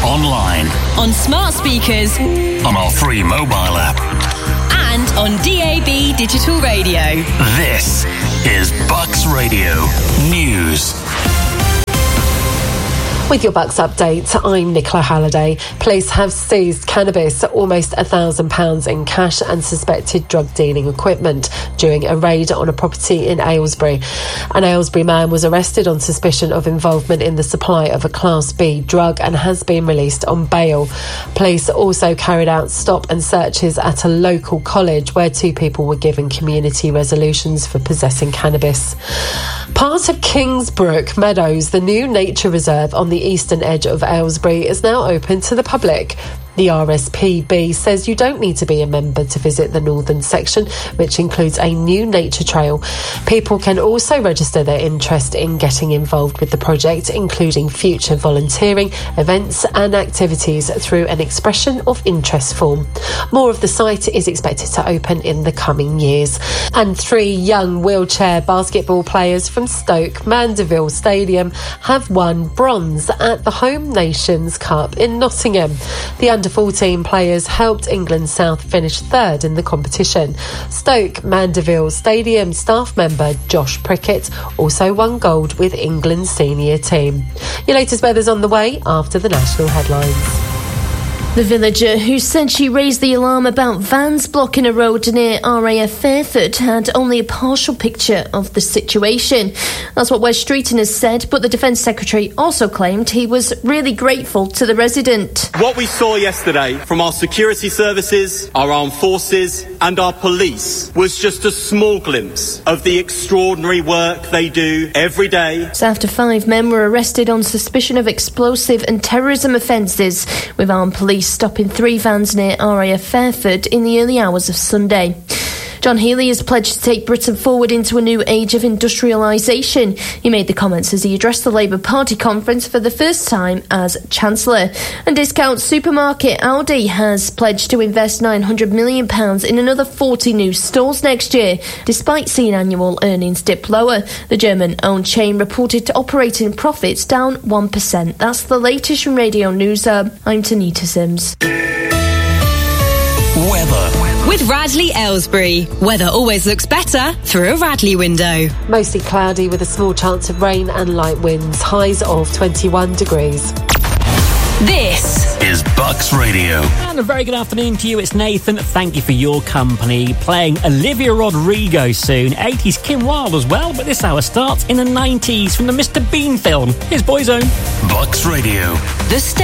online, on smart speakers, on our free mobile app, and on DAB digital radio. This is Bucks Radio News. With your Bucks update, I'm Nicola Halliday. Police have seized cannabis, almost £1,000 in cash and suspected drug dealing equipment during a raid on a property in Aylesbury. An Aylesbury man was arrested on suspicion of involvement in the supply of a Class B drug and has been released on bail. Police also carried out stop and searches at a local college where 2 people were given community resolutions for possessing cannabis. Part of Kingsbrook Meadows, the new nature reserve on the eastern edge of Aylesbury, is now open to the public. The RSPB says you don't need to be a member to visit the northern section, which includes a new nature trail. People can also register their interest in getting involved with the project, including future volunteering, events and activities through an expression of interest form. More of the site is expected to open in the coming years. And 3 young wheelchair basketball players from Stoke Mandeville Stadium have won bronze at the Home Nations Cup in Nottingham. The under-14 players helped England South finish 3rd in the competition. Stoke Mandeville Stadium staff member Josh Prickett also won gold with England's senior team. Your latest weather's on the way after the national headlines. The villager who said she raised the alarm about vans blocking a road near RAF Fairford had only a partial picture of the situation. That's what Wes Streeton has said, but the Defence Secretary also claimed he was really grateful to the resident. What we saw yesterday from our security services, our armed forces and our police was just a small glimpse of the extraordinary work they do every day. So after 5 men were arrested on suspicion of explosive and terrorism offences, with armed police stopping 3 vans near RAF Fairford in the early hours of Sunday. John Healey has pledged to take Britain forward into a new age of industrialisation. He made the comments as he addressed the Labour Party conference for the first time as Chancellor. And discount supermarket Aldi has pledged to invest £900 million in another 40 new stores next year, despite seeing annual earnings dip lower. The German-owned chain reported operating profits down 1%. That's the latest from Radio News. I'm Tanita Sims. Weather. With Radley Aylesbury, weather always looks better through a Radley window. Mostly cloudy with a small chance of rain and light winds, highs of 21 degrees. This is Bucks Radio. And a very good afternoon to you. It's Nathan. Thank you for your company. Playing Olivia Rodrigo soon. 80s Kim Wilde as well, but this hour starts in the 90s from the Mr. Bean film. Here's Boyzone. Bucks Radio. the